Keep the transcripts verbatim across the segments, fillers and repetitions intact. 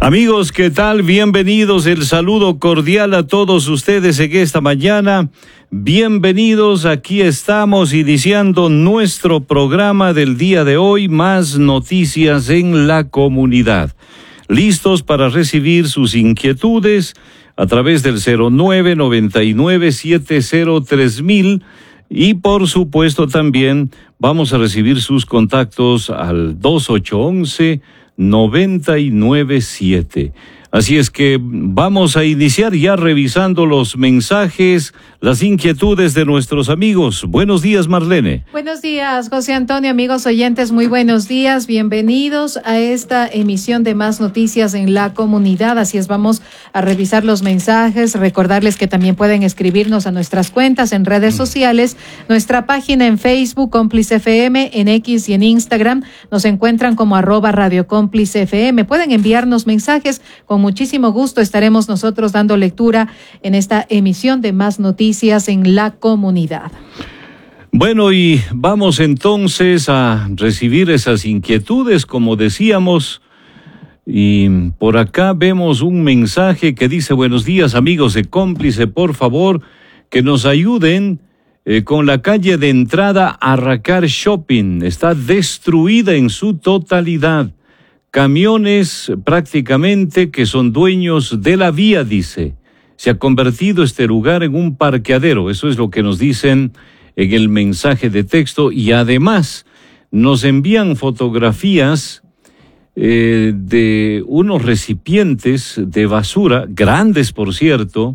Amigos, ¿qué tal? Bienvenidos, el saludo cordial a todos ustedes en esta mañana. Bienvenidos, aquí estamos iniciando nuestro programa del día de hoy, Más Noticias en la Comunidad. Listos para recibir sus inquietudes a través del cero nueve, noventa y nueve, setenta tres mil y por supuesto también vamos a recibir sus contactos al dos ocho once, noventa y nueve siete. Así es que vamos a iniciar ya revisando los mensajes, las inquietudes de nuestros amigos. Buenos días, Marlene. Buenos días, José Antonio, amigos oyentes, muy buenos días. Bienvenidos a esta emisión de Más Noticias en la Comunidad. Así es, vamos a revisar los mensajes, recordarles que también pueden escribirnos a nuestras cuentas en redes sociales, nuestra página en Facebook, Cómplice F M, en X y en Instagram. Nos encuentran como arroba Radio Cómplice F M. Pueden enviarnos mensajes con muchísimo gusto estaremos nosotros dando lectura en esta emisión de Más Noticias en la Comunidad. Bueno, y vamos entonces a recibir esas inquietudes, como decíamos, y por acá vemos un mensaje que dice: buenos días, amigos de Cómplice, por favor, que nos ayuden eh, con la calle de entrada a Racar Shopping. Está destruida en su totalidad. Camiones prácticamente que son dueños de la vía, dice. Se ha convertido este lugar en un parqueadero. Eso es lo que nos dicen en el mensaje de texto. Y además nos envían fotografías eh, de unos recipientes de basura, grandes por cierto.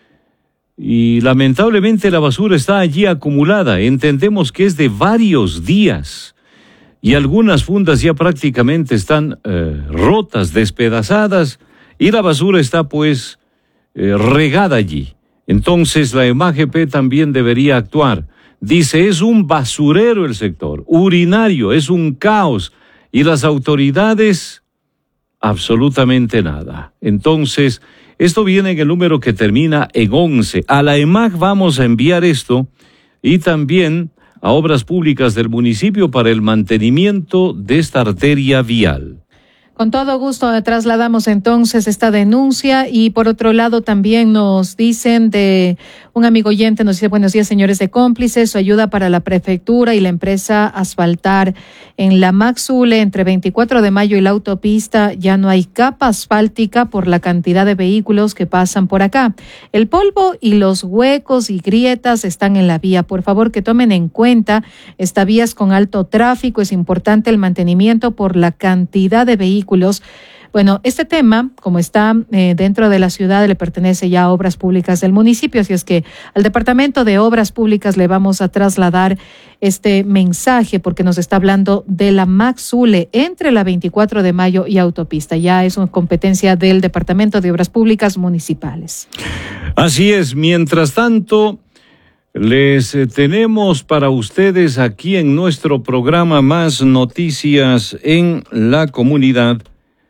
Y lamentablemente la basura está allí acumulada. Entendemos que es de varios días. Y algunas fundas ya prácticamente están eh, rotas, despedazadas, y la basura está pues eh, regada allí. Entonces la E M A G P también debería actuar. Dice, es un basurero el sector, urinario, es un caos, y las autoridades, absolutamente nada. Entonces, esto viene en el número que termina en once. A la E M A G vamos a enviar esto, y también a Obras Públicas del municipio para el mantenimiento de esta arteria vial. Con todo gusto trasladamos entonces esta denuncia y por otro lado también nos dicen de un amigo oyente, nos dice: buenos días, señores de Cómplices, su ayuda para la prefectura y la empresa Asfaltar. En la Maxule, entre veinticuatro de mayo y la autopista, ya no hay capa asfáltica por la cantidad de vehículos que pasan por acá. El polvo y los huecos y grietas están en la vía. Por favor, que tomen en cuenta, esta vía es con alto tráfico, es importante el mantenimiento por la cantidad de vehículos. Bueno, este tema, como está eh, dentro de la ciudad, le pertenece ya a Obras Públicas del municipio, así es que al Departamento de Obras Públicas le vamos a trasladar este mensaje porque nos está hablando de la Maxule entre la veinticuatro de mayo y autopista. Ya es una competencia del Departamento de Obras Públicas Municipales. Así es, mientras tanto, les eh, tenemos para ustedes aquí en nuestro programa Más Noticias en la Comunidad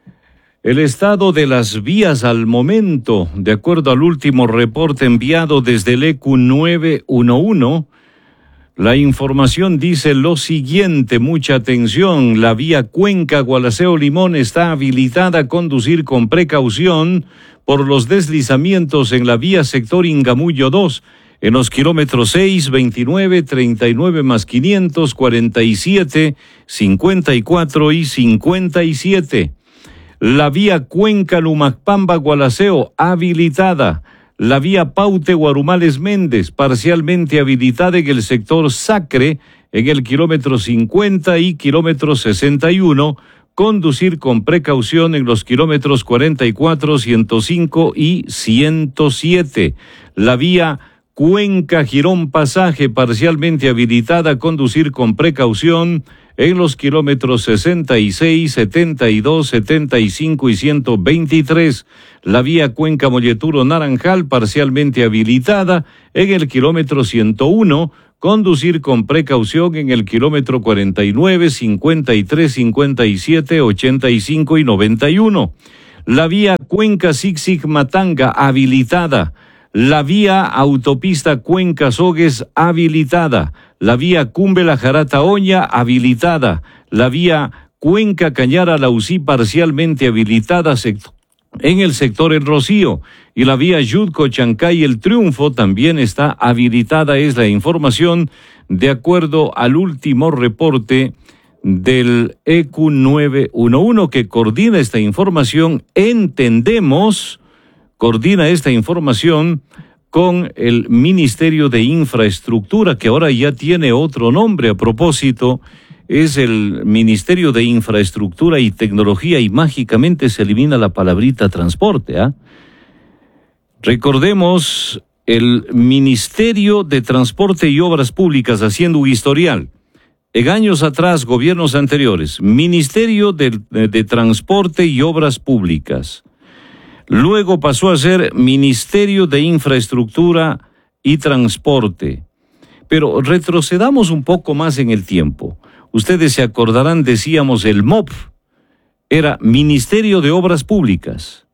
el estado de las vías al momento. De acuerdo al último reporte enviado desde el E Q nueve uno uno, la información dice lo siguiente, mucha atención: la vía Cuenca Gualaceo Limón está habilitada a conducir con precaución por los deslizamientos en la vía sector Ingamullo dos, en los kilómetros seis, veintinueve, treinta y nueve más quinientos, cuarenta y siete, cincuenta y cuatro y cincuenta y siete. La vía Cuenca Lumacpamba Gualaceo habilitada. La vía Paute Guarumales Méndez parcialmente habilitada en el sector Sacre en el kilómetro cincuenta y kilómetro sesenta y uno. Conducir con precaución en los kilómetros cuarenta y cuatro, ciento cinco y ciento siete. La vía Cuenca Girón Pasaje parcialmente habilitada, conducir con precaución en los kilómetros sesenta y seis, setenta y dos, setenta y cinco y ciento veintitrés. La vía Cuenca Molleturo Naranjal parcialmente habilitada en el kilómetro ciento uno, conducir con precaución en el kilómetro cuarenta y nueve, cincuenta y tres, cincuenta y siete, ochenta y cinco y noventa y uno. La vía Cuenca Zig-Zig Matanga habilitada. La vía autopista Cuenca-Sogues habilitada. La vía Cumbe-La-Jarata-Oña habilitada. La vía Cuenca-Cañara-Lausí parcialmente habilitada, sector, en el sector El Rocío, y la vía Yutco-Chancay El Triunfo también está habilitada, es la información de acuerdo al último reporte del E Q nueve uno uno que coordina esta información. Entendemos, coordina esta información con el Ministerio de Infraestructura, que ahora ya tiene otro nombre a propósito, es el Ministerio de Infraestructura y Tecnología, y mágicamente se elimina la palabrita transporte, ¿ah? ¿eh? Recordemos el Ministerio de Transporte y Obras Públicas, haciendo un historial. En años atrás, gobiernos anteriores, Ministerio de, de, de Transporte y Obras Públicas. Luego pasó a ser Ministerio de Infraestructura y Transporte. Pero retrocedamos un poco más en el tiempo. Ustedes se acordarán, decíamos, el M O P era Ministerio de Obras Públicas.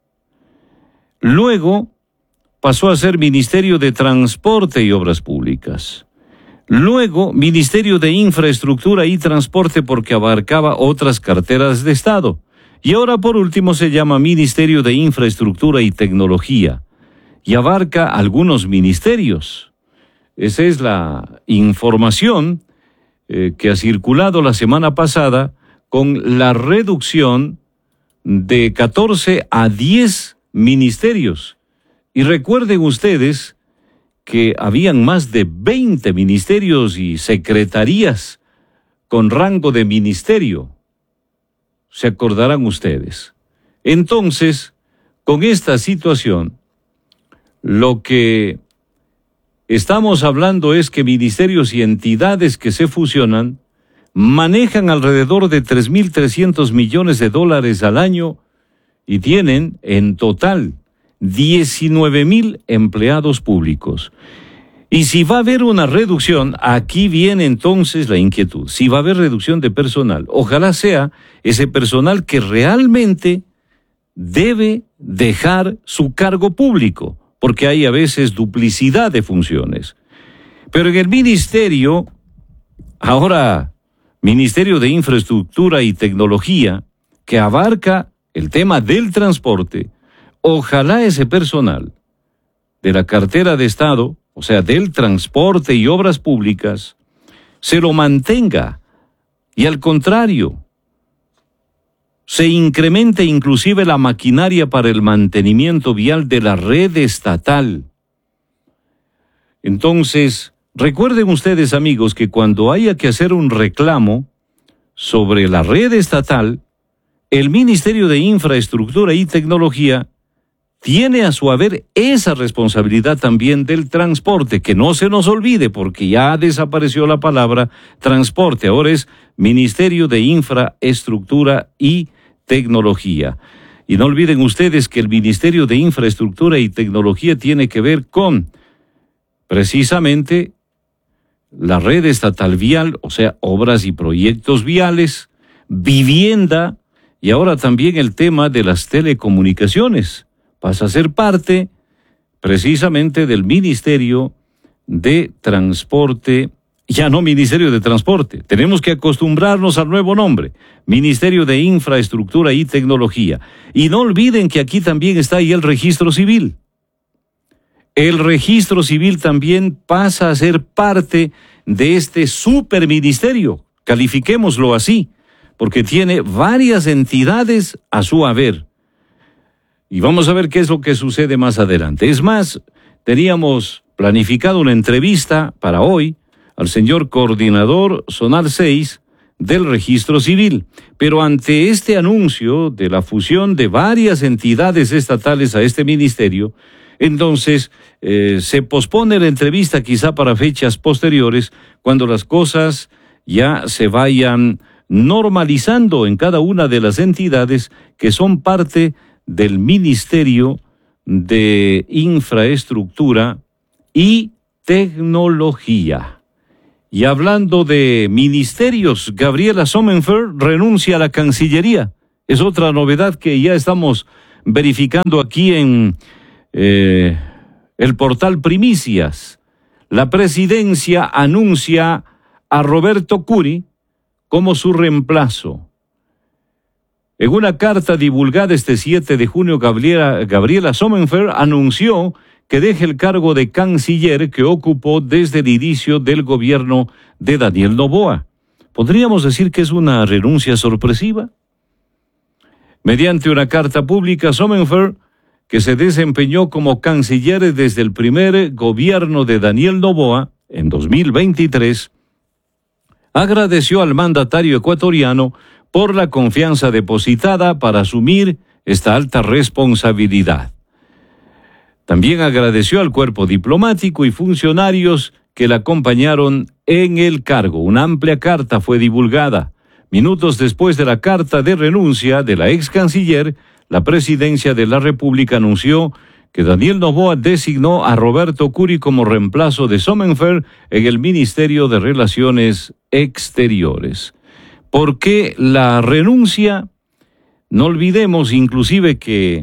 Luego pasó a ser Ministerio de Transporte y Obras Públicas. Luego, Ministerio de Infraestructura y Transporte, porque abarcaba otras carteras de Estado. Y ahora, por último, se llama Ministerio de Infraestructura y Tecnología, y abarca algunos ministerios. Esa es la información eh, que ha circulado la semana pasada, con la reducción de catorce a diez ministerios. Y recuerden ustedes que habían más de veinte ministerios y secretarías con rango de ministerio. Se acordarán ustedes. Entonces, con esta situación, lo que estamos hablando es que ministerios y entidades que se fusionan manejan alrededor de tres mil trescientos millones de dólares al año y tienen en total diecinueve mil empleados públicos. Y si va a haber una reducción, aquí viene entonces la inquietud. Si va a haber reducción de personal, ojalá sea ese personal que realmente debe dejar su cargo público, porque hay a veces duplicidad de funciones. Pero en el ministerio, ahora Ministerio de Infraestructura y Tecnología, que abarca el tema del transporte, ojalá ese personal de la cartera de Estado, o sea, del transporte y obras públicas, se lo mantenga y al contrario, se incremente inclusive la maquinaria para el mantenimiento vial de la red estatal. Entonces, recuerden ustedes, amigos, que cuando haya que hacer un reclamo sobre la red estatal, el Ministerio de Infraestructura y Tecnología tiene a su haber esa responsabilidad también del transporte, que no se nos olvide porque ya desapareció la palabra transporte, ahora es Ministerio de Infraestructura y Tecnología. Y no olviden ustedes que el Ministerio de Infraestructura y Tecnología tiene que ver con precisamente la red estatal vial, o sea, obras y proyectos viales, vivienda y ahora también el tema de las telecomunicaciones. Pasa a ser parte precisamente del Ministerio de Transporte, ya no Ministerio de Transporte, tenemos que acostumbrarnos al nuevo nombre, Ministerio de Infraestructura y Tecnología. Y no olviden que aquí también está ahí el registro civil. El registro civil también pasa a ser parte de este superministerio, califiquémoslo así, porque tiene varias entidades a su haber. Y vamos a ver qué es lo que sucede más adelante. Es más, teníamos planificado una entrevista para hoy al señor coordinador zonal seis del Registro Civil. Pero ante este anuncio de la fusión de varias entidades estatales a este ministerio, entonces eh, se pospone la entrevista quizá para fechas posteriores, cuando las cosas ya se vayan normalizando en cada una de las entidades que son parte del Ministerio de Infraestructura y Tecnología. Y hablando de ministerios, Gabriela Sommerfeld renuncia a la Cancillería. Es otra novedad que ya estamos verificando aquí en eh, el portal Primicias. La presidencia anuncia a Roberto Curi como su reemplazo. En una carta divulgada este siete de junio, Gabriela, Gabriela Sommerfeld anunció que deje el cargo de canciller que ocupó desde el inicio del gobierno de Daniel Noboa. ¿Podríamos decir que es una renuncia sorpresiva? Mediante una carta pública, Sommerfeld, que se desempeñó como canciller desde el primer gobierno de Daniel Noboa en dos mil veintitrés, agradeció al mandatario ecuatoriano por la confianza depositada para asumir esta alta responsabilidad. También agradeció al cuerpo diplomático y funcionarios que la acompañaron en el cargo. Una amplia carta fue divulgada. Minutos después de la carta de renuncia de la ex canciller, la presidencia de la República anunció que Daniel Noboa designó a Roberto Curi como reemplazo de Sommerfeld en el Ministerio de Relaciones Exteriores. ¿Por qué la renuncia? No olvidemos inclusive que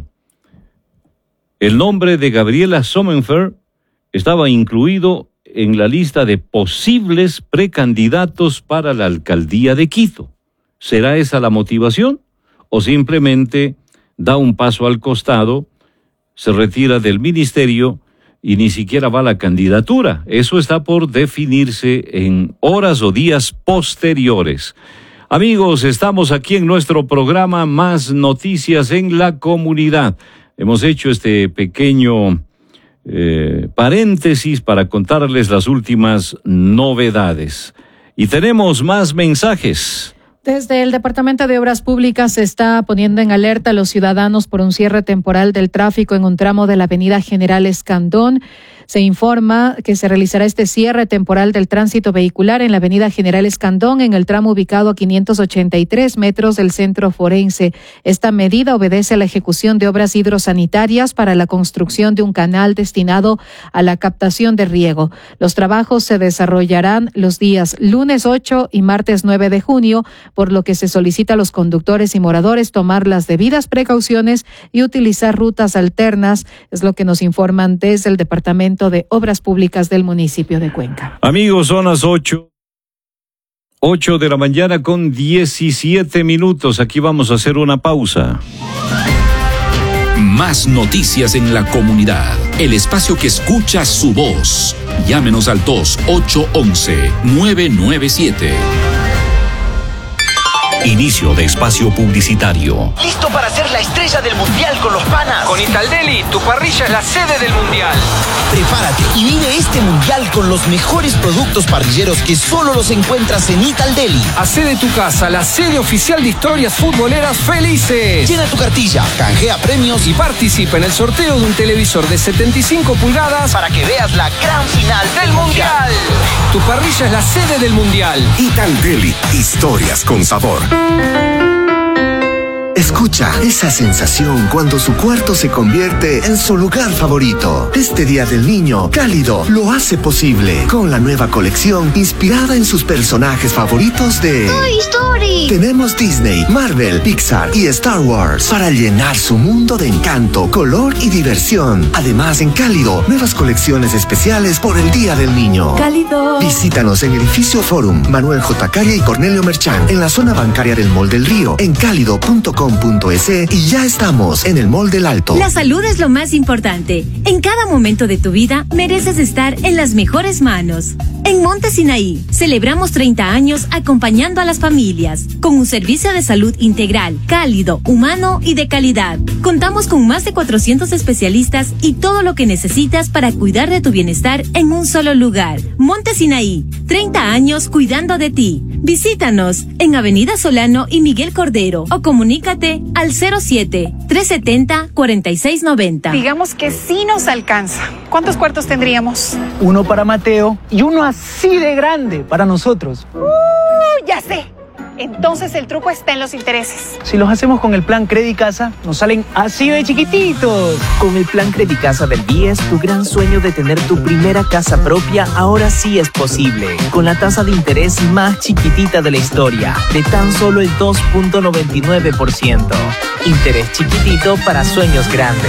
el nombre de Gabriela Sommerfeld estaba incluido en la lista de posibles precandidatos para la alcaldía de Quito. ¿Será esa la motivación? ¿O simplemente da un paso al costado, se retira del ministerio y ni siquiera va a la candidatura? Eso está por definirse en horas o días posteriores. Amigos, estamos aquí en nuestro programa Más Noticias en la Comunidad. Hemos hecho este pequeño eh, paréntesis para contarles las últimas novedades. Y tenemos más mensajes. Desde el Departamento de Obras Públicas se está poniendo en alerta a los ciudadanos por un cierre temporal del tráfico en un tramo de la avenida General Escandón. Se informa que se realizará este cierre temporal del tránsito vehicular en la avenida General Escandón, en el tramo ubicado a quinientos ochenta y tres metros del centro forense. Esta medida obedece a la ejecución de obras hidrosanitarias para la construcción de un canal destinado a la captación de riego. Los trabajos se desarrollarán los días lunes ocho y martes nueve de junio, por lo que se solicita a los conductores y moradores tomar las debidas precauciones y utilizar rutas alternas, es lo que nos informan desde el Departamento de Obras Públicas del municipio de Cuenca. Amigos, son las ocho. ocho de la mañana con diecisiete minutos. Aquí vamos a hacer una pausa. Más noticias en la comunidad. El espacio que escucha su voz. Llámenos al dos ocho uno uno nueve nueve siete. Inicio de espacio publicitario. ¿Listo para ser la estrella del mundial con los panas? Con Italdeli, tu parrilla es la sede del mundial. Prepárate y vive este mundial con los mejores productos parrilleros que solo los encuentras en Italdeli. Hacé de tu casa la sede oficial de historias futboleras felices. Llena tu cartilla, canjea premios y participa en el sorteo de un televisor de setenta y cinco pulgadas para que veas la gran final del mundial. Tu parrilla es la sede del mundial. Italdeli, historias con sabor. Escucha esa sensación cuando su cuarto se convierte en su lugar favorito. Este Día del Niño, Cálido lo hace posible con la nueva colección inspirada en sus personajes favoritos de Toy Story. Tenemos Disney, Marvel, Pixar y Star Wars para llenar su mundo de encanto, color y diversión. Además, en Cálido, nuevas colecciones especiales por el Día del Niño. Cálido. Visítanos en Edificio Forum, Manuel J. Calle y Cornelio Merchán, en la zona bancaria del Mall del Río, en cálido punto com punto es y ya estamos en el Mall del Alto. La salud es lo más importante. En cada momento de tu vida mereces estar en las mejores manos. En Monte Sinaí celebramos treinta años acompañando a las familias con un servicio de salud integral, cálido, humano y de calidad. Contamos con más de cuatrocientos especialistas y todo lo que necesitas para cuidar de tu bienestar en un solo lugar. Monte Sinaí, treinta años cuidando de ti. Visítanos en Avenida Solano y Miguel Cordero o comunícate al cero siete, tres setenta, cuarenta y seis noventa. Digamos que sí nos alcanza. ¿Cuántos cuartos tendríamos? Uno para Mateo y uno así de grande para nosotros. ¡Uh! Ya sé. Entonces el truco está en los intereses. Si los hacemos con el plan Credicasa, nos salen así de chiquititos. Con el plan Credicasa del B I E S, tu gran sueño de tener tu primera casa propia ahora sí es posible. Con la tasa de interés más chiquitita de la historia, de tan solo el dos punto noventa y nueve por ciento. Interés chiquitito para sueños grandes.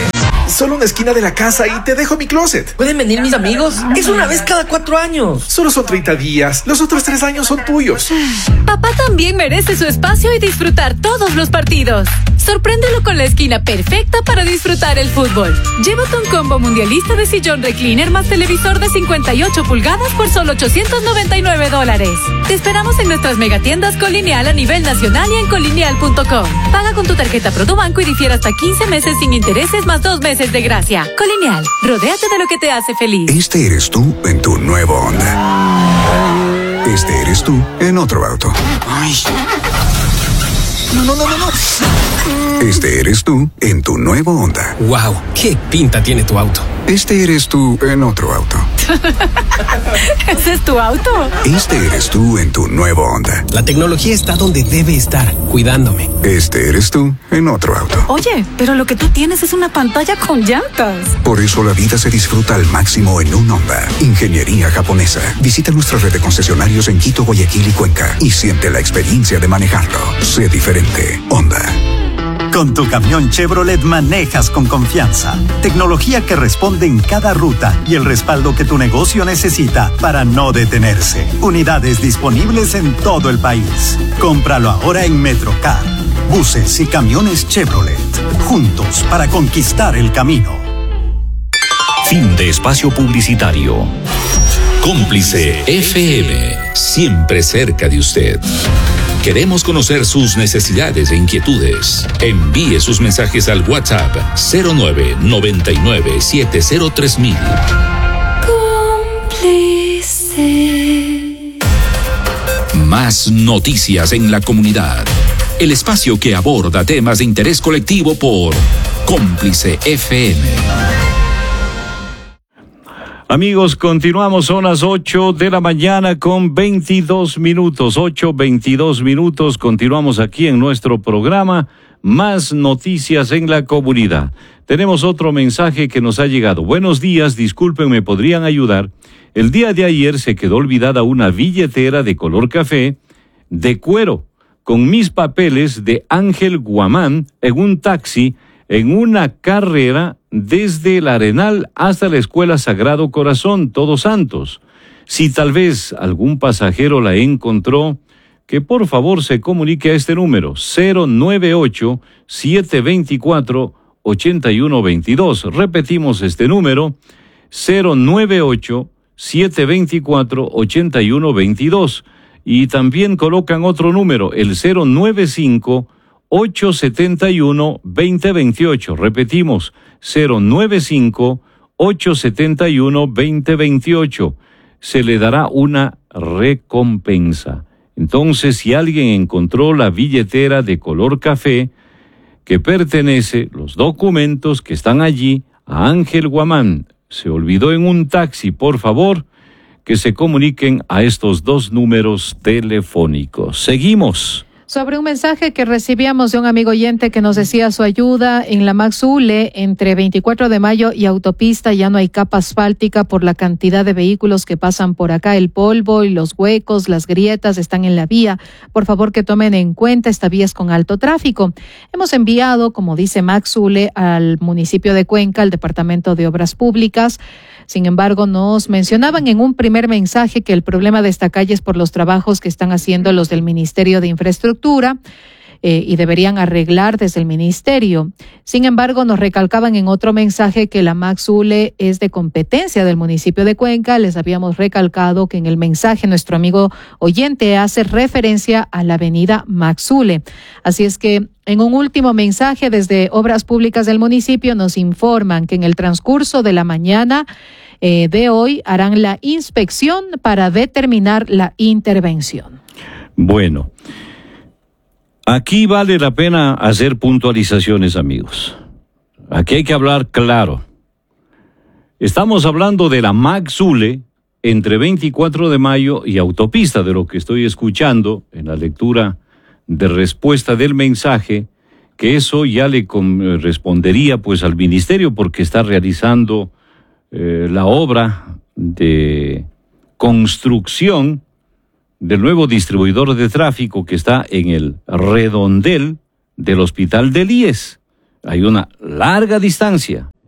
Solo una esquina de la casa y te dejo mi closet. ¿Pueden venir mis amigos? Es una vez cada cuatro años. Solo son treinta días. Los otros tres años son tuyos. Papá también merece su espacio y disfrutar todos los partidos. Sorpréndelo con la esquina perfecta para disfrutar el fútbol. Llévate un combo mundialista de sillón recliner más televisor de cincuenta y ocho pulgadas por solo ochocientos noventa y nueve dólares. Te esperamos en nuestras megatiendas Colineal a nivel nacional y en colineal punto com. Paga con tu tarjeta ProduBanco y difiere hasta quince meses sin intereses más dos meses de gracia. Colineal, rodéate de lo que te hace feliz. Este eres tú en tu nuevo Honda. Este eres tú en otro auto. Ay. No, no, no, no, no. Este eres tú en tu nuevo Honda. Wow, qué pinta tiene tu auto. Este eres tú en otro auto. ¿Ese es tu auto? Este eres tú en tu nuevo Honda. La tecnología está donde debe estar, cuidándome. Este eres tú en otro auto. Oye, pero lo que tú tienes es una pantalla con llantas. Por eso la vida se disfruta al máximo en un Honda. Ingeniería japonesa. Visita nuestra red de concesionarios en Quito, Guayaquil y Cuenca y siente la experiencia de manejarlo. Sé diferente. Honda. Con tu camión Chevrolet manejas con confianza. Tecnología que responde en cada ruta y el respaldo que tu negocio necesita para no detenerse. Unidades disponibles en todo el país. Cómpralo ahora en Metrocar. Buses y camiones Chevrolet. Juntos para conquistar el camino. Fin de espacio publicitario. Cómplice F M. Siempre cerca de usted. Queremos conocer sus necesidades e inquietudes. Envíe sus mensajes al WhatsApp cero nueve noventa y nueve siete cero tres mil. Cómplice. Más noticias en la comunidad. El espacio que aborda temas de interés colectivo por Cómplice F M. Amigos, continuamos, son las ocho de la mañana con veintidós minutos, ocho veintidós minutos, continuamos aquí en nuestro programa Más Noticias en la Comunidad. Tenemos otro mensaje que nos ha llegado. Buenos días, disculpen, ¿me podrían ayudar? El día de ayer se quedó olvidada una billetera de color café de cuero con mis papeles de Ángel Guamán en un taxi en una carrera desde el Arenal hasta la Escuela Sagrado Corazón, Todos Santos. Si tal vez algún pasajero la encontró, que por favor se comunique a este número cero nueve ocho siete dos cuatro ocho uno dos dos. Repetimos este número cero nueve ocho siete dos cuatro ocho uno dos dos. Y también colocan otro número, el cero nueve cinco ocho siete uno dos cero dos ocho. Repetimos, cero nueve cinco ocho siete uno dos cero dos ocho. Se le dará una recompensa. Entonces, si alguien encontró la billetera de color café que pertenece, los documentos que están allí, a Ángel Guamán, se olvidó en un taxi, por favor, que se comuniquen a estos dos números telefónicos. Seguimos. Sobre un mensaje que recibíamos de un amigo oyente que nos decía su ayuda en la Maxule, entre veinticuatro de mayo y autopista ya no hay capa asfáltica por la cantidad de vehículos que pasan por acá. El polvo y los huecos, las grietas están en la vía. Por favor que tomen en cuenta, esta vía es con alto tráfico. Hemos enviado, como dice Maxule, al municipio de Cuenca, al Departamento de Obras Públicas. Sin embargo, nos mencionaban en un primer mensaje que el problema de esta calle es por los trabajos que están haciendo los del Ministerio de Infraestructura eh, y deberían arreglar desde el Ministerio. Sin embargo, nos recalcaban en otro mensaje que la Maxule es de competencia del municipio de Cuenca. Les habíamos recalcado que en el mensaje nuestro amigo oyente hace referencia a la avenida Maxule. Así es que en un último mensaje desde Obras Públicas del municipio nos informan que en el transcurso de la mañana eh, de hoy harán la inspección para determinar la intervención. Bueno, aquí vale la pena hacer puntualizaciones, amigos. Aquí hay que hablar claro. Estamos hablando de la Maxule entre veinticuatro de mayo y autopista, de lo que estoy escuchando en la lectura de respuesta del mensaje, que eso ya le respondería pues al ministerio porque está realizando eh, la obra de construcción del nuevo distribuidor de tráfico que está en el redondel del Hospital del I E S. Hay una larga distancia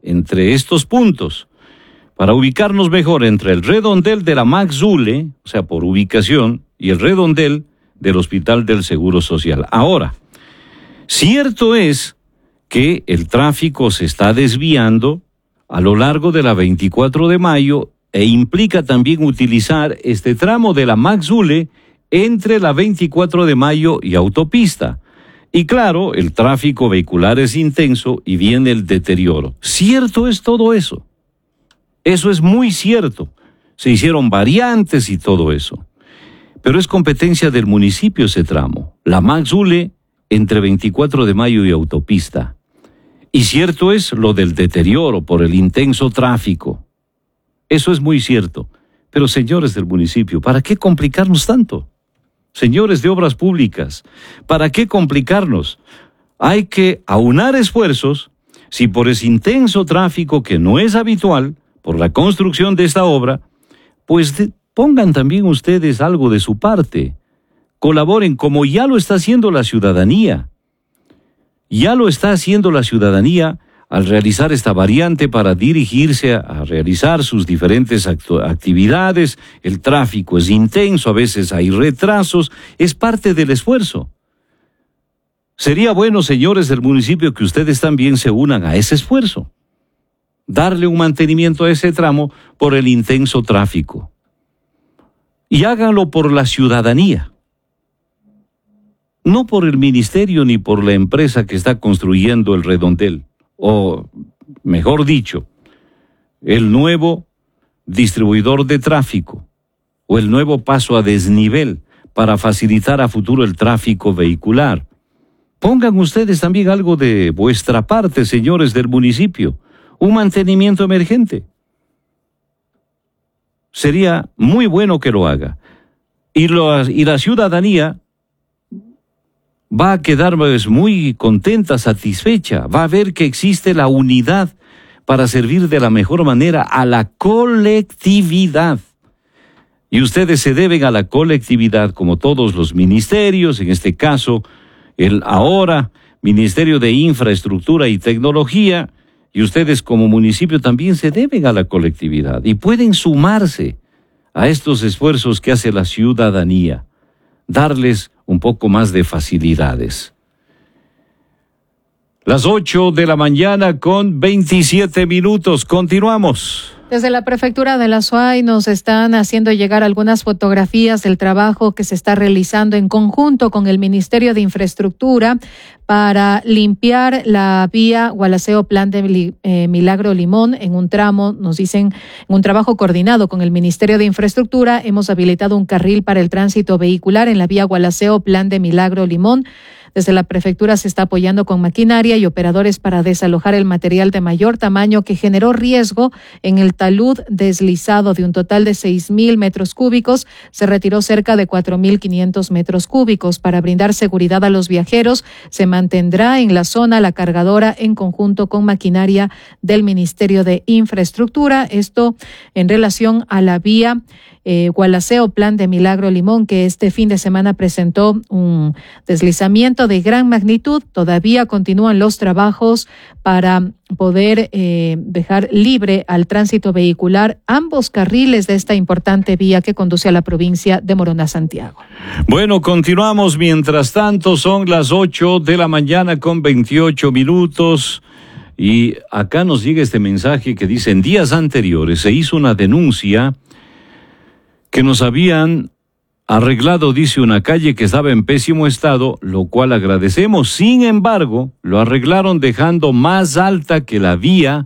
entre estos puntos, para ubicarnos mejor entre el redondel de la Maxule, o sea, por ubicación, y el redondel del Hospital del Seguro Social. Ahora, cierto es que el tráfico se está desviando a lo largo de la veinticuatro de mayo e implica también utilizar este tramo de la Maxule entre la veinticuatro de mayo y autopista. Y claro, el tráfico vehicular es intenso y viene el deterioro. Cierto es todo eso. Eso es muy cierto. Se hicieron variantes y todo eso. Pero es competencia del municipio ese tramo. La Maxule entre veinticuatro de mayo y autopista. Y cierto es lo del deterioro por el intenso tráfico. Eso es muy cierto. Pero señores del municipio, ¿para qué complicarnos tanto? Señores de obras públicas, ¿para qué complicarnos? Hay que aunar esfuerzos. Si por ese intenso tráfico que no es habitual, por la construcción de esta obra, pues de, pongan también ustedes algo de su parte. Colaboren como ya lo está haciendo la ciudadanía. Ya lo está haciendo la ciudadanía al realizar esta variante para dirigirse a, a realizar sus diferentes actu- actividades. El tráfico es intenso, a veces hay retrasos, es parte del esfuerzo. Sería bueno, señores del municipio, que ustedes también se unan a ese esfuerzo. Darle un mantenimiento a ese tramo por el intenso tráfico. Y háganlo por la ciudadanía. No por el ministerio ni por la empresa que está construyendo el redondel. O, mejor dicho, el nuevo distribuidor de tráfico o el nuevo paso a desnivel para facilitar a futuro el tráfico vehicular. Pongan ustedes también algo de vuestra parte, señores del municipio. Un mantenimiento emergente. Sería muy bueno que lo haga. Y, lo, y la ciudadanía va a quedar pues, muy contenta, satisfecha. Va a ver que existe la unidad para servir de la mejor manera a la colectividad. Y ustedes se deben a la colectividad, como todos los ministerios, en este caso, el ahora Ministerio de Infraestructura y Tecnología, y ustedes como municipio también se deben a la colectividad y pueden sumarse a estos esfuerzos que hace la ciudadanía, darles un poco más de facilidades. Las ocho de la mañana con veintisiete minutos. Continuamos. Desde la prefectura de la Suay nos están haciendo llegar algunas fotografías del trabajo que se está realizando en conjunto con el Ministerio de Infraestructura para limpiar la vía Gualaceo Plan de eh, Milagro Limón en un tramo, nos dicen, en un trabajo coordinado con el Ministerio de Infraestructura. Hemos habilitado un carril para el tránsito vehicular en la vía Gualaceo Plan de Milagro Limón. Desde la prefectura se está apoyando con maquinaria y operadores para desalojar el material de mayor tamaño que generó riesgo en el talud deslizado. De un total de seis mil metros cúbicos, se retiró cerca de cuatro mil quinientos metros cúbicos. Para brindar seguridad a los viajeros, se mantendrá en la zona la cargadora en conjunto con maquinaria del Ministerio de Infraestructura. Esto en relación a la vía Eh, Gualaceo Plan de Milagro Limón, que este fin de semana presentó un deslizamiento de gran magnitud. Todavía continúan los trabajos para poder eh, dejar libre al tránsito vehicular ambos carriles de esta importante vía que conduce a la provincia de Morona, Santiago. Bueno, continuamos. Mientras tanto, son las ocho de la mañana con veintiocho minutos. Y acá nos llega este mensaje que dice: en días anteriores se hizo una denuncia que nos habían arreglado, dice, una calle que estaba en pésimo estado, lo cual agradecemos. Sin embargo, lo arreglaron dejando más alta que la vía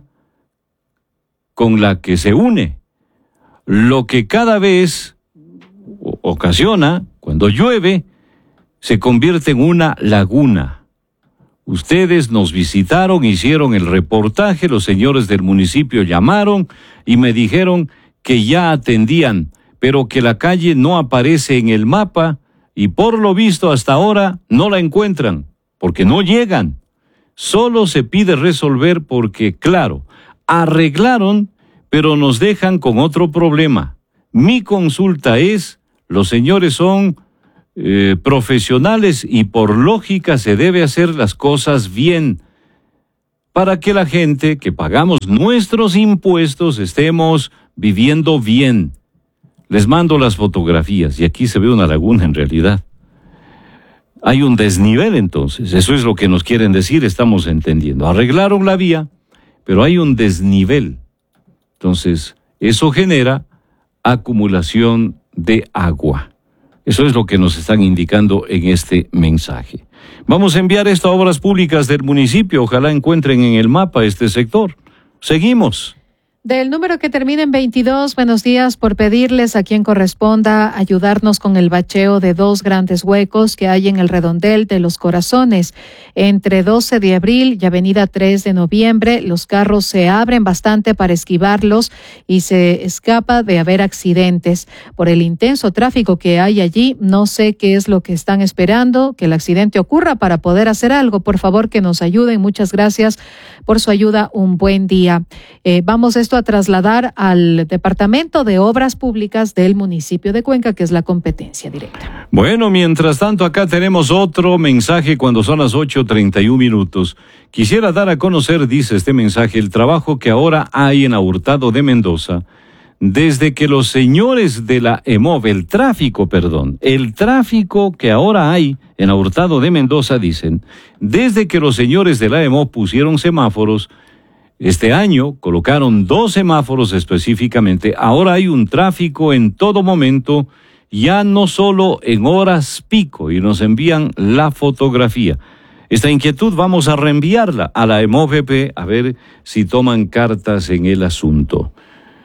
con la que se une, lo que cada vez ocasiona, cuando llueve, se convierte en una laguna. Ustedes nos visitaron, hicieron el reportaje, los señores del municipio llamaron y me dijeron que ya atendían, pero que la calle no aparece en el mapa y por lo visto hasta ahora no la encuentran, porque no llegan. Solo se pide resolver porque, claro, arreglaron, pero nos dejan con otro problema. Mi consulta es, los señores son eh, profesionales y por lógica se debe hacer las cosas bien. para que la gente que pagamos nuestros impuestos estemos viviendo bien. Les mando las fotografías y aquí se ve una laguna en realidad. Hay un desnivel entonces, eso es lo que nos quieren decir, estamos entendiendo. Arreglaron la vía, pero hay un desnivel. Entonces, eso genera acumulación de agua. Eso es lo que nos están indicando en este mensaje. Vamos a enviar esto a Obras Públicas del municipio, ojalá encuentren en el mapa este sector. Seguimos. Del número que termina en veintidós, buenos días, por pedirles a quien corresponda ayudarnos con el bacheo de dos grandes huecos que hay en el redondel de Los Corazones. Entre doce de abril y avenida tres de noviembre, los carros se abren bastante para esquivarlos y se escapa de haber accidentes. Por el intenso tráfico que hay allí, no sé qué es lo que están esperando, que el accidente ocurra para poder hacer algo. Por favor, que nos ayuden. Muchas gracias por su ayuda. Un buen día. Eh, vamos a esto a trasladar al Departamento de Obras Públicas del municipio de Cuenca, que es la competencia directa. Bueno, mientras tanto acá tenemos otro mensaje cuando son las ocho treinta y un minutos. Quisiera dar a conocer, dice este mensaje, el trabajo que ahora hay en Hurtado de Mendoza, desde que los señores de la E M O V, el tráfico, perdón, el tráfico que ahora hay en Hurtado de Mendoza, dicen, desde que los señores de la E M O V pusieron semáforos. Este año colocaron dos semáforos específicamente. Ahora hay un tráfico en todo momento, ya no solo en horas pico, y nos envían la fotografía. Esta inquietud vamos a reenviarla a la E M O V P a ver si toman cartas en el asunto.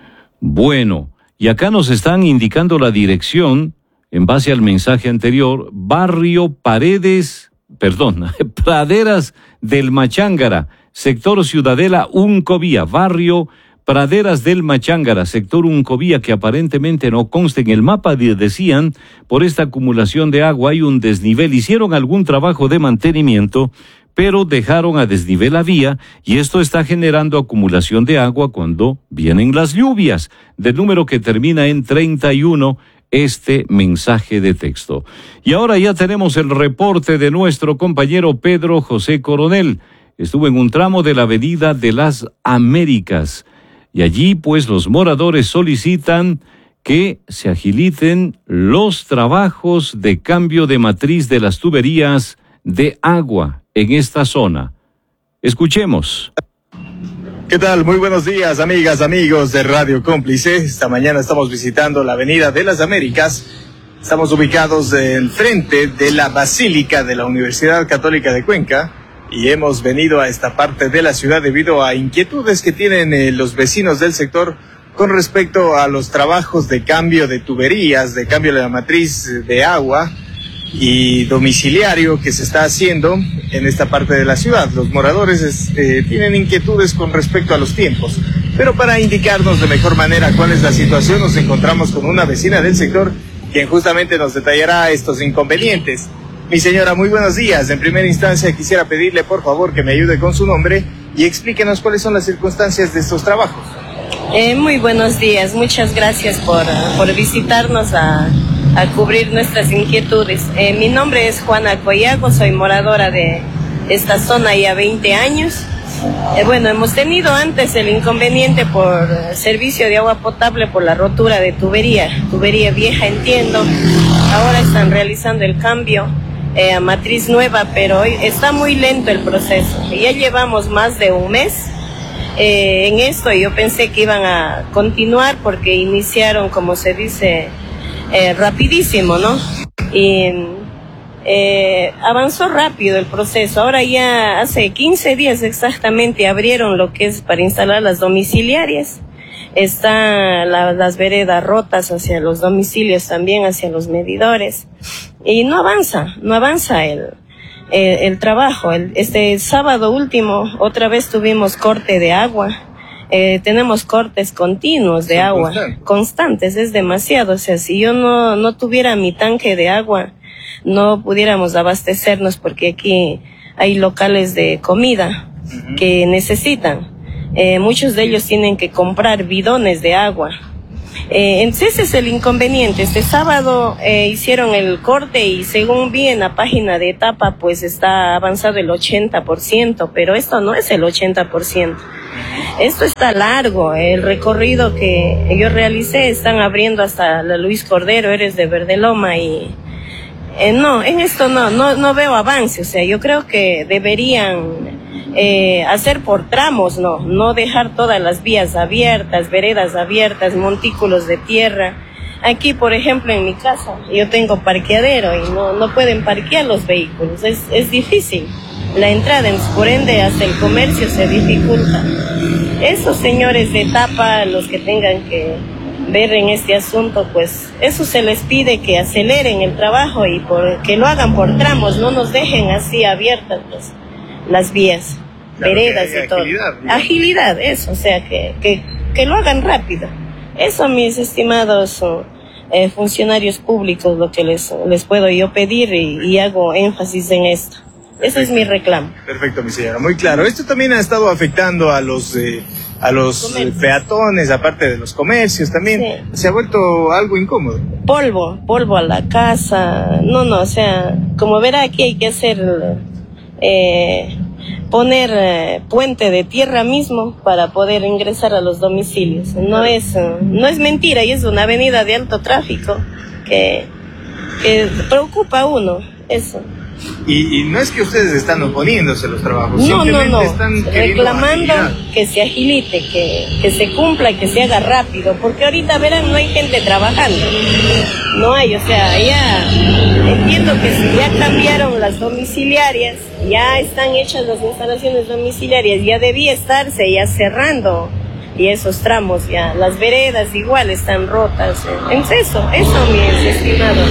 Bueno, y acá nos están indicando la dirección, en base al mensaje anterior, barrio Paredes, perdón, Praderas del Machángara, sector Ciudadela Uncovía, barrio Praderas del Machángara, sector Uncovía, que aparentemente no consta en el mapa, decían, por esta acumulación de agua hay un desnivel. Hicieron algún trabajo de mantenimiento, pero dejaron a desnivel la vía y esto está generando acumulación de agua cuando vienen las lluvias. Del número que termina en treinta y uno, este mensaje de texto. Y ahora ya tenemos el reporte de nuestro compañero Pedro José Coronel. Estuvo en un tramo de la Avenida de las Américas y allí pues los moradores solicitan que se agilicen los trabajos de cambio de matriz de las tuberías de agua en esta zona. Escuchemos. ¿Qué tal? Muy buenos días, amigas, amigos de Radio Cómplice. Esta mañana estamos visitando la Avenida de las Américas. Estamos ubicados en frente de la Basílica de la Universidad Católica de Cuenca. Y hemos venido a esta parte de la ciudad debido a inquietudes que tienen eh, los vecinos del sector con respecto a los trabajos de cambio de tuberías, de cambio de la matriz de agua y domiciliario que se está haciendo en esta parte de la ciudad. Los moradores eh, tienen inquietudes con respecto a los tiempos, pero para indicarnos de mejor manera cuál es la situación, nos encontramos con una vecina del sector quien justamente nos detallará estos inconvenientes. Mi señora, muy buenos días. En primera instancia quisiera pedirle por favor que me ayude con su nombre y explíquenos cuáles son las circunstancias de estos trabajos. Eh, muy buenos días, muchas gracias por, por visitarnos a, a cubrir nuestras inquietudes. Eh, mi nombre es Juana Coyago, soy moradora de esta zona ya veinte años. Eh, bueno, hemos tenido antes el inconveniente por servicio de agua potable por la rotura de tubería, tubería vieja entiendo. Ahora están realizando el cambio Eh, a matriz nueva, pero hoy está muy lento el proceso. Ya llevamos más de un mes eh, en esto y yo pensé que iban a continuar porque iniciaron, como se dice, eh, rapidísimo, ¿no? Y eh, avanzó rápido el proceso. Ahora ya hace quince días exactamente abrieron lo que es para instalar las domiciliarias. Están la, las veredas rotas hacia los domicilios también, hacia los medidores. Y no avanza, no avanza el, el, el trabajo. El, este sábado último, otra vez tuvimos corte de agua. Eh, tenemos cortes continuos de agua, constantes. constantes, es demasiado. O sea, si yo no, no tuviera mi tanque de agua, no pudiéramos abastecernos porque aquí hay locales de comida uh-huh. que necesitan. Eh, muchos de ellos tienen que comprar bidones de agua. Eh, entonces ese es el inconveniente. Este sábado eh, hicieron el corte y según vi en la página de etapa, pues está avanzado el ochenta por ciento, pero esto no es el ochenta por ciento. Esto está largo. El recorrido que yo realicé están abriendo hasta la Luis Cordero, eres de Verdeloma y eh, no, en esto no, no, no veo avance. O sea, yo creo que deberían Eh, hacer por tramos, no, no dejar todas las vías abiertas, veredas abiertas, montículos de tierra. Aquí, por ejemplo, en mi casa, yo tengo parqueadero y no, no pueden parquear los vehículos, es, es difícil. La entrada, por ende, hasta el comercio se dificulta. Esos señores de etapa, los que tengan que ver en este asunto, pues eso se les pide, que aceleren el trabajo y por, que lo hagan por tramos, no nos dejen así abiertas pues, las vías, claro, veredas y todo. Agilidad, ¿no? Agilidad, eso, o sea, que, que, que lo hagan rápido. Eso, mis estimados eh, funcionarios públicos, lo que les, les puedo yo pedir y, y hago énfasis en esto. Perfecto. Ese es mi reclamo. Perfecto, mi señora, muy claro. Esto también ha estado afectando a los eh, a los eh, peatones, aparte de los comercios también. Sí. Se ha vuelto algo incómodo. Polvo, polvo a la casa. No, no, o sea, como verá, aquí hay que hacer... Eh, poner eh, puente de tierra mismo para poder ingresar a los domicilios. No es, uh, no es mentira, y es una avenida de alto tráfico que, que preocupa a uno, eso. Y, y no es que ustedes están oponiéndose a los trabajos, no, no, no, están reclamando que se agilite, que, que se cumpla y que se haga rápido, porque ahorita verán, no hay gente trabajando, no hay, o sea, ya entiendo que si ya cambiaron las domiciliarias, ya están hechas las instalaciones domiciliarias, ya debía estarse ya cerrando y esos tramos, ya las veredas igual están rotas. Entonces eso, eso mis estimados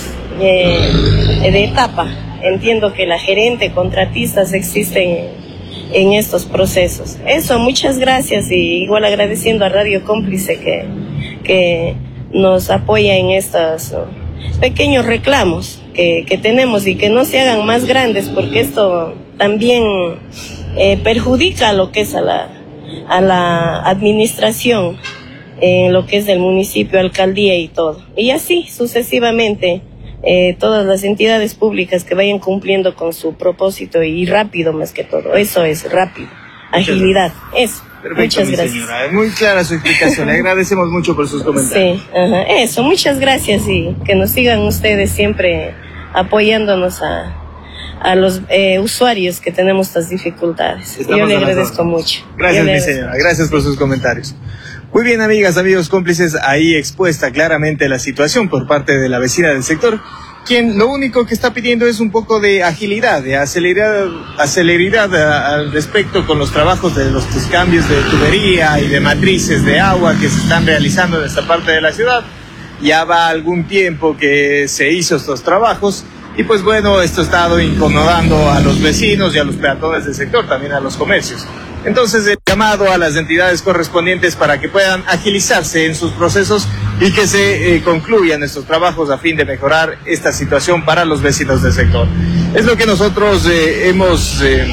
eh, de etapa. Entiendo que la gerente, contratistas existen en estos procesos. Eso, muchas gracias, y igual agradeciendo a Radio Cómplice que, que nos apoya en estos uh, pequeños reclamos que, que tenemos, y que no se hagan más grandes, porque esto también eh, perjudica a lo que es a la, a la administración, en lo que es del municipio, alcaldía y todo. Y así sucesivamente. Eh, todas las entidades públicas que vayan cumpliendo con su propósito, y rápido más que todo, eso es rápido, agilidad, eso. Perfecto, muchas gracias. Señora, muy clara su explicación, le agradecemos mucho por sus comentarios. Sí, ajá, eso, muchas gracias, y que nos sigan ustedes siempre apoyándonos a, a los eh, usuarios que tenemos estas dificultades. Estamos Yo le agradezco mucho. Gracias, mi señora, gracias por sus comentarios. Muy bien, amigas, amigos cómplices, ahí expuesta claramente la situación por parte de la vecina del sector, quien lo único que está pidiendo es un poco de agilidad, de aceleridad, aceleridad al respecto con los trabajos de los cambios de tubería y de matrices de agua que se están realizando en esta parte de la ciudad. Ya va algún tiempo que se hizo estos trabajos, y pues bueno, esto ha estado incomodando a los vecinos y a los peatones del sector, también a los comercios. Entonces, el llamado a las entidades correspondientes para que puedan agilizarse en sus procesos y que se eh, concluyan estos trabajos a fin de mejorar esta situación para los vecinos del sector. Es lo que nosotros eh, hemos, eh,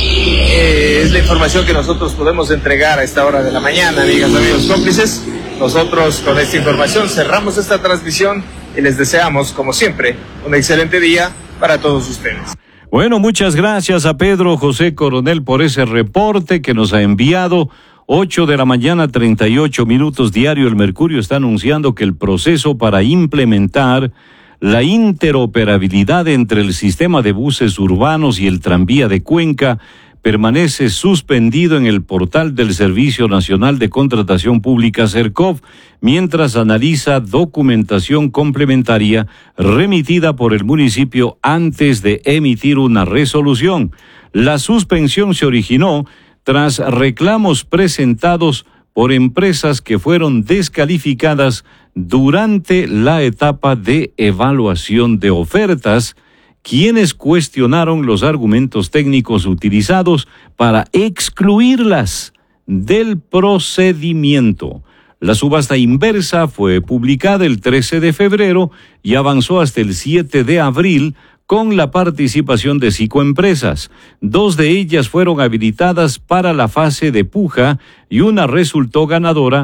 eh, es la información que nosotros podemos entregar a esta hora de la mañana, amigas, amigos cómplices. Nosotros con esta información cerramos esta transmisión y les deseamos, como siempre, un excelente día para todos ustedes. Bueno, muchas gracias a Pedro José Coronel por ese reporte que nos ha enviado. Ocho de la mañana, treinta y ocho minutos diario. El Mercurio está anunciando que el proceso para implementar la interoperabilidad entre el sistema de buses urbanos y el tranvía de Cuenca permanece suspendido en el portal del Servicio Nacional de Contratación Pública, SERCOP, mientras analiza documentación complementaria remitida por el municipio antes de emitir una resolución. La suspensión se originó tras reclamos presentados por empresas que fueron descalificadas durante la etapa de evaluación de ofertas, quienes cuestionaron los argumentos técnicos utilizados para excluirlas del procedimiento. La subasta inversa fue publicada el trece de febrero y avanzó hasta el siete de abril con la participación de cinco empresas. Dos de ellas fueron habilitadas para la fase de puja y una resultó ganadora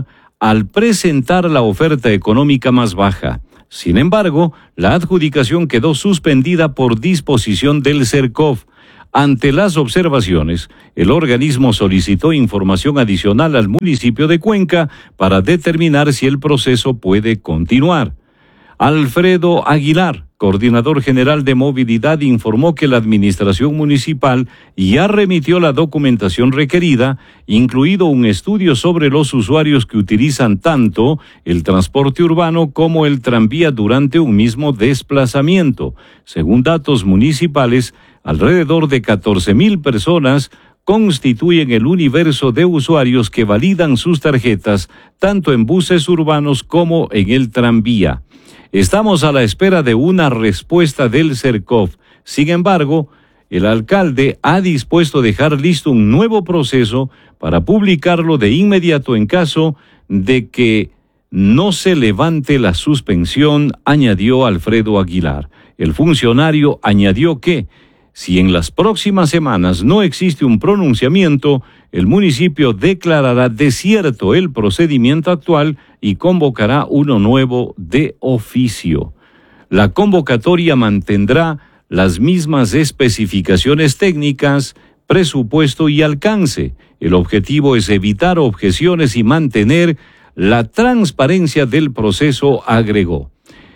al presentar la oferta económica más baja. Sin embargo, la adjudicación quedó suspendida por disposición del CERCOV. Ante las observaciones, el organismo solicitó información adicional al municipio de Cuenca para determinar si el proceso puede continuar. Alfredo Aguilar, coordinador general de movilidad, informó que la administración municipal ya remitió la documentación requerida, incluido un estudio sobre los usuarios que utilizan tanto el transporte urbano como el tranvía durante un mismo desplazamiento. Según datos municipales, alrededor de catorce mil personas constituyen el universo de usuarios que validan sus tarjetas tanto en buses urbanos como en el tranvía. Estamos a la espera de una respuesta del CERCOV. Sin embargo, el alcalde ha dispuesto a dejar listo un nuevo proceso para publicarlo de inmediato en caso de que no se levante la suspensión, añadió Alfredo Aguilar. El funcionario añadió que, si en las próximas semanas no existe un pronunciamiento, el municipio declarará desierto el procedimiento actual y convocará uno nuevo de oficio. La convocatoria mantendrá las mismas especificaciones técnicas, presupuesto y alcance. El objetivo es evitar objeciones y mantener la transparencia del proceso, agregó.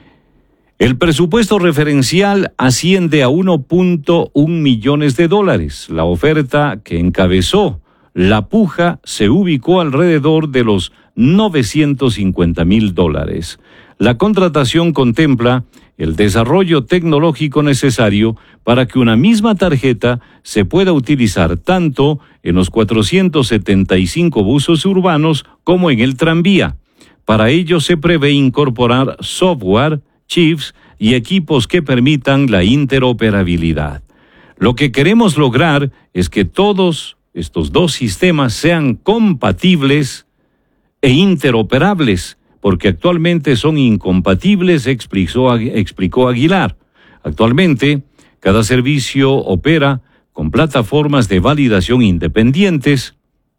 El presupuesto referencial asciende a uno punto uno millones de dólares. La oferta que encabezó la puja se ubicó alrededor de los novecientos cincuenta mil dólares. La contratación contempla el desarrollo tecnológico necesario para que una misma tarjeta se pueda utilizar tanto en los cuatrocientos setenta y cinco buses urbanos como en el tranvía. Para ello se prevé incorporar software, chips y equipos que permitan la interoperabilidad. Lo que queremos lograr es que todos estos dos sistemas sean compatibles e interoperables, porque actualmente son incompatibles, explicó, explicó Aguilar. Actualmente, cada servicio opera con plataformas de validación independientes,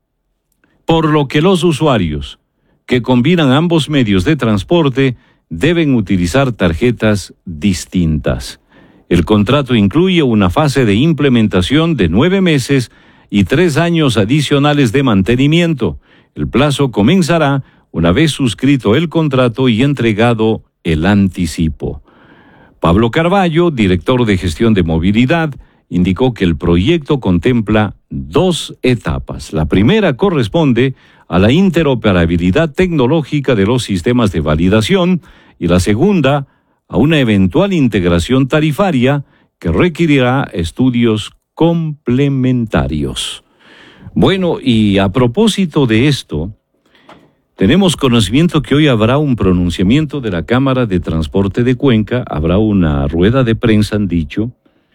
por lo que los usuarios que combinan ambos medios de transporte deben utilizar tarjetas distintas. El contrato incluye una fase de implementación de nueve meses y tres años adicionales de mantenimiento. El plazo comenzará una vez suscrito el contrato y entregado el anticipo. Pablo Carballo, director de gestión de movilidad, indicó que el proyecto contempla dos etapas. La primera corresponde a la interoperabilidad tecnológica de los sistemas de validación y la segunda a una eventual integración tarifaria que requerirá estudios complementarios. Bueno, y a propósito de esto, tenemos conocimiento que hoy habrá un pronunciamiento de la Cámara de Transporte de Cuenca, habrá una rueda de prensa, han dicho,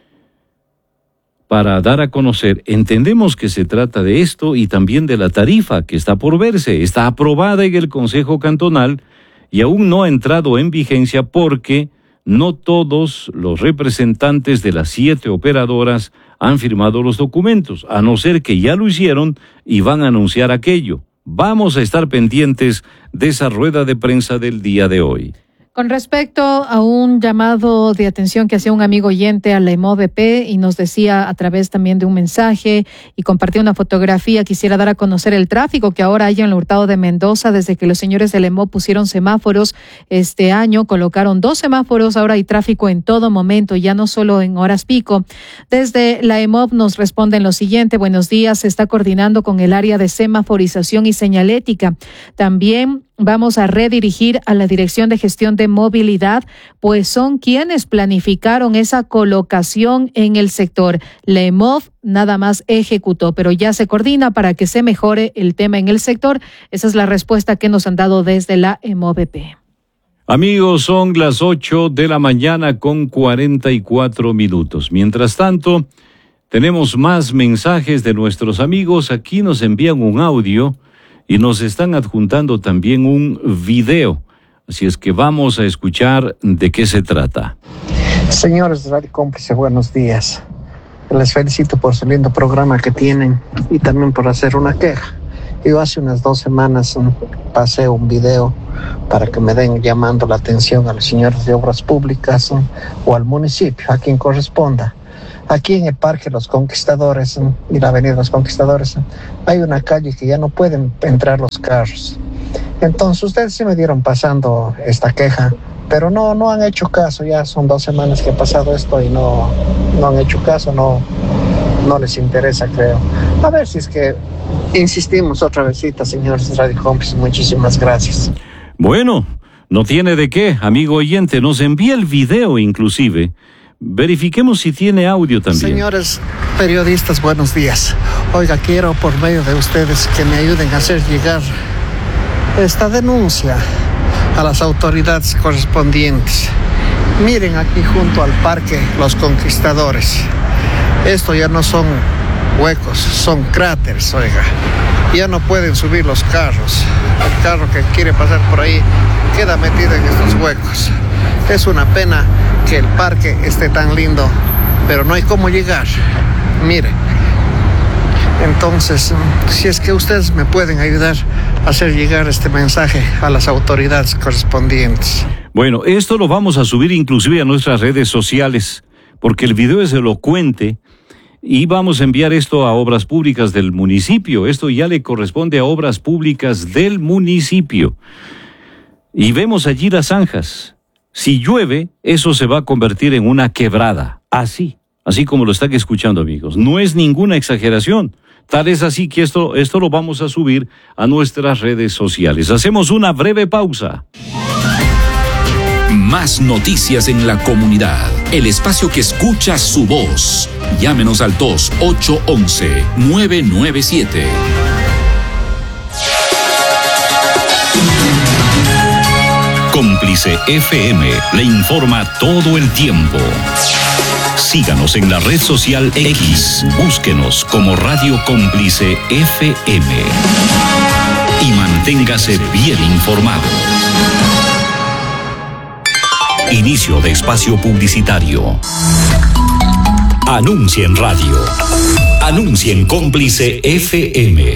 para dar a conocer. Entendemos que se trata de esto y también de la tarifa que está por verse. Está aprobada en el Consejo Cantonal y aún no ha entrado en vigencia porque no todos los representantes de las siete operadoras han firmado los documentos, a no ser que ya lo hicieron y van a anunciar aquello. Vamos a estar pendientes de esa rueda de prensa del día de hoy. Con respecto a un llamado de atención que hacía un amigo oyente a la EMOVP y nos decía a través también de un mensaje y compartía una fotografía, quisiera dar a conocer el tráfico que ahora hay en el Hurtado de Mendoza desde que los señores del EMOV pusieron semáforos este año, colocaron dos semáforos, ahora hay tráfico en todo momento, ya no solo en horas pico. Desde la EMOV nos responden lo siguiente: buenos días, se está coordinando con el área de semaforización y señalética. También vamos a redirigir a la Dirección de Gestión de Movilidad, pues son quienes planificaron esa colocación en el sector. La EMOV nada más ejecutó, pero ya se coordina para que se mejore el tema en el sector. Esa es la respuesta que nos han dado desde la EMOVP. Amigos, son las ocho de la mañana con cuarenta y cuatro minutos. Mientras tanto, tenemos más mensajes de nuestros amigos. Aquí nos envían un audio y nos están adjuntando también un video. Así es que vamos a escuchar de qué se trata. Señores de Radio Cómplice, buenos días. Les felicito por su lindo programa que tienen y también por hacer una queja. Yo hace unas dos semanas um, pasé un video para que me den llamando la atención a los señores de obras públicas um, o al municipio, a quien corresponda. Aquí en el Parque Los Conquistadores um, y la Avenida Los Conquistadores um, hay una calle que ya no pueden entrar los carros. Entonces ustedes sí me dieron pasando esta queja, pero no, no han hecho caso. Ya son dos semanas que ha pasado esto y no, no han hecho caso, no, no les interesa, creo. A ver si es que insistimos otra vezita, señores de Radio Cómplices. Muchísimas gracias. Bueno, no tiene de qué, amigo oyente. Nos envía el video inclusive. Verifiquemos si tiene audio también. Señores periodistas, buenos días. Oiga, quiero por medio de ustedes que me ayuden a hacer llegar esta denuncia a las autoridades correspondientes. Miren aquí junto al Parque Los Conquistadores. Esto ya no son huecos, son cráteres, oiga. Ya no pueden subir los carros. El carro que quiere pasar por ahí queda metido en estos huecos. Es una pena que el parque esté tan lindo, pero no hay cómo llegar. Mire. Entonces, si es que ustedes me pueden ayudar a hacer llegar este mensaje a las autoridades correspondientes. Bueno, esto lo vamos a subir inclusive a nuestras redes sociales, porque el video es elocuente y vamos a enviar esto a Obras Públicas del municipio. Esto ya le corresponde a Obras Públicas del municipio. Y vemos allí las zanjas. Si llueve, eso se va a convertir en una quebrada. Así, así como lo están escuchando, amigos. No es ninguna exageración. Tal es así que esto, esto lo vamos a subir a nuestras redes sociales. Hacemos una breve pausa. Más noticias en la comunidad. El espacio que escucha su voz. Llámenos al dos ocho uno uno nueve nueve siete. Cómplice F M le informa todo el tiempo. Síganos en la red social X. Búsquenos como Radio Cómplice F M. Y manténgase bien informado. Inicio de espacio publicitario. Anuncia en radio. Anuncia en Cómplice F M.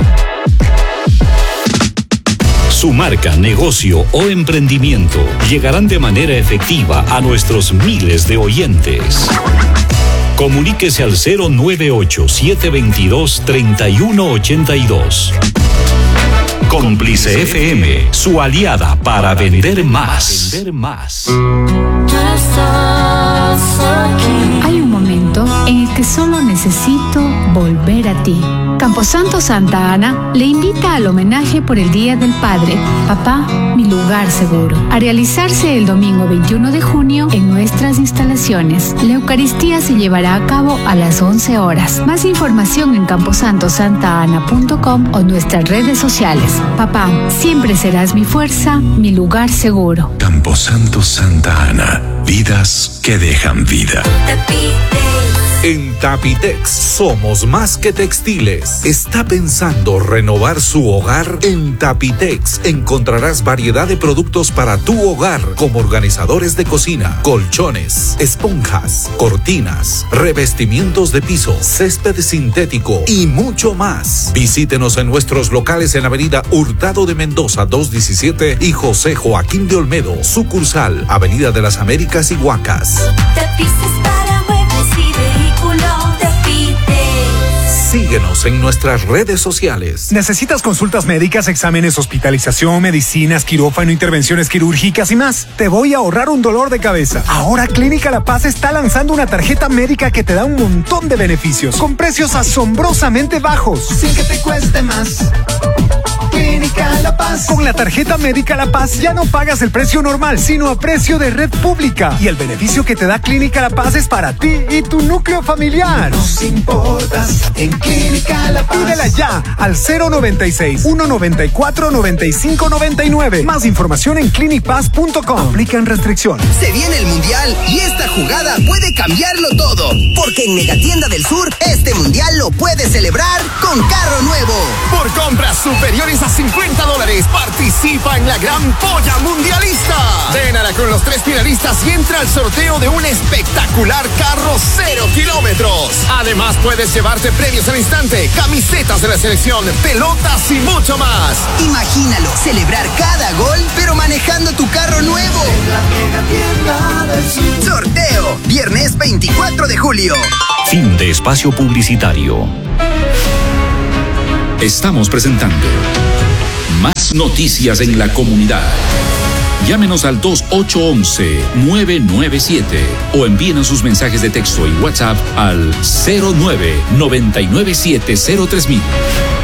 Su marca, negocio o emprendimiento llegarán de manera efectiva a nuestros miles de oyentes. Comuníquese al cero nueve ocho, siete dos dos, tres uno ocho dos. Cómplice F M, su aliada para vender más. Vender más. Hay un momento en el que solo necesito volver a ti. Camposanto Santa Ana le invita al homenaje por el Día del Padre, Papá, mi lugar seguro, a realizarse el domingo veintiuno de junio en nuestras instalaciones. La Eucaristía se llevará a cabo a las once horas. Más información en camposanto santa ana punto com o nuestras redes sociales. Papá, siempre serás mi fuerza, mi lugar seguro. Camposanto Santa Ana, vidas que dejan vida. En Tapitex somos más que textiles. ¿Está pensando renovar su hogar? En Tapitex encontrarás variedad de productos para tu hogar, como organizadores de cocina, colchones, esponjas, cortinas, revestimientos de piso, césped sintético y mucho más. Visítenos en nuestros locales en Avenida Hurtado de Mendoza dos diecisiete y José Joaquín de Olmedo, sucursal Avenida de las Américas y Huacas. Tapices para muebles y vehículos. Síguenos en nuestras redes sociales. ¿Necesitas consultas médicas, exámenes, hospitalización, medicinas, quirófano, intervenciones quirúrgicas y más? Te voy a ahorrar un dolor de cabeza. Ahora Clínica La Paz está lanzando una tarjeta médica que te da un montón de beneficios, con precios asombrosamente bajos, sin que te cueste más. Clínica La Paz. Con la tarjeta médica La Paz ya no pagas el precio normal, sino a precio de red pública. Y el beneficio que te da Clínica La Paz es para ti y tu núcleo familiar. Nos importas en Clínica La Paz. Pídela ya al cero noventa y seis, ciento noventa y cuatro, noventa y cinco noventa y nueve. Más información en clinic paz punto com. Aplican restricciones. Se viene el Mundial y esta jugada puede cambiarlo todo. Porque en Megatienda del Sur, este Mundial lo puedes celebrar con carro nuevo. Por compras superiores a cincuenta dólares. Participa en la Gran Polla Mundialista. Ven a la con los tres finalistas y entra al sorteo de un espectacular carro cero kilómetros. Además, puedes llevarte premios al instante, camisetas de la selección, pelotas y mucho más. Imagínalo, celebrar cada gol, pero manejando tu carro nuevo. Sorteo, viernes veinticuatro de julio. Fin de espacio publicitario. Estamos presentando más noticias en la comunidad. Llámenos al dos ocho uno uno, nueve nueve siete o envíenos sus mensajes de texto y WhatsApp al cero nueve nueve nueve siete cero tres mil.